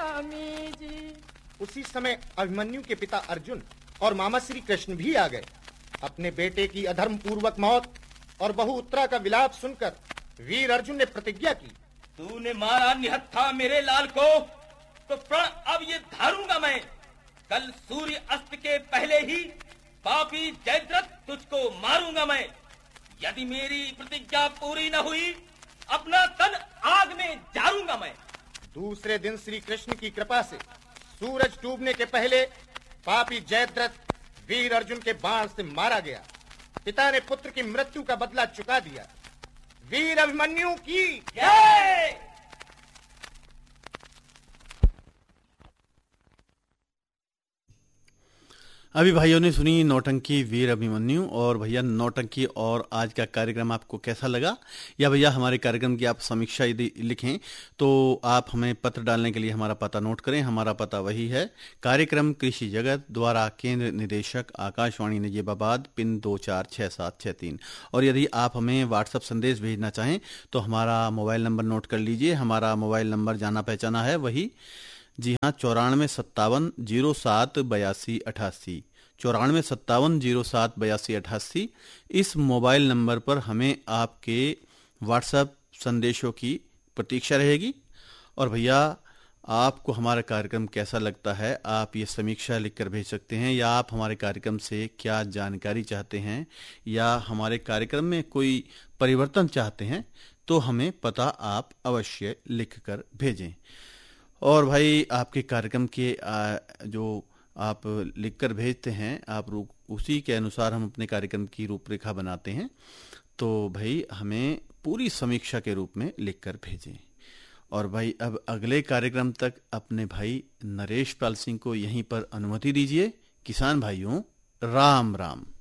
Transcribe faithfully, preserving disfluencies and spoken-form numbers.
स्वामी जी। उसी समय अभिमन्यु के पिता अर्जुन और मामा श्री कृष्ण भी आ गए। अपने बेटे की अधर्म पूर्वक मौत और बहु उत्तरा का विलाप सुनकर वीर अर्जुन ने प्रतिज्ञा की, तूने मारा निहत्था मेरे लाल को, तो प्रण अब ये धारूंगा मैं। कल सूर्य अस्त के पहले ही पापी जयद्रथ तुझको मारूंगा मैं। यदि मेरी प्रतिज्ञा पूरी न हुई, अपना तन आग में जारूंगा मैं। दूसरे दिन श्री कृष्ण की कृपा से सूरज डूबने के पहले पापी जयद्रथ वीर अर्जुन के बाण से मारा गया। पिता ने पुत्र की मृत्यु का बदला चुका दिया। वीर अभिमन्यु की जय। अभी भाइयों ने सुनी नौटंकी वीर अभिमन्यु। और भैया नौटंकी और आज का कार्यक्रम आपको कैसा लगा, या भैया हमारे कार्यक्रम की आप समीक्षा यदि लिखें तो आप हमें पत्र डालने के लिए हमारा पता नोट करें। हमारा पता वही है, कार्यक्रम कृषि जगत द्वारा केंद्र निदेशक आकाशवाणी नजीबाबाद, पिन दो चार छः सात छः तीन। और यदि आप हमें व्हाट्सएप संदेश भेजना चाहें तो हमारा मोबाइल नंबर नोट कर लीजिए। हमारा मोबाइल नंबर जाना पहचाना है वही, जी हाँ, चौरानवे सत्तावन जीरो सात बयासी अठासी चौरानवे सत्तावन जीरो सात बयासी अठासी। इस मोबाइल नंबर पर हमें आपके व्हाट्सएप संदेशों की प्रतीक्षा रहेगी। और भैया आपको हमारा कार्यक्रम कैसा लगता है, आप ये समीक्षा लिखकर भेज सकते हैं, या आप हमारे कार्यक्रम से क्या जानकारी चाहते हैं, या हमारे कार्यक्रम में कोई परिवर्तन चाहते हैं, तो हमें पता आप अवश्य लिखकर भेजें। और भाई आपके कार्यक्रम के आ, जो आप लिखकर भेजते हैं, आप उसी के अनुसार हम अपने कार्यक्रम की रूपरेखा बनाते हैं। तो भाई हमें पूरी समीक्षा के रूप में लिखकर भेजें। और भाई अब अगले कार्यक्रम तक अपने भाई नरेश पाल सिंह को यहीं पर अनुमति दीजिए। किसान भाइयों, राम राम।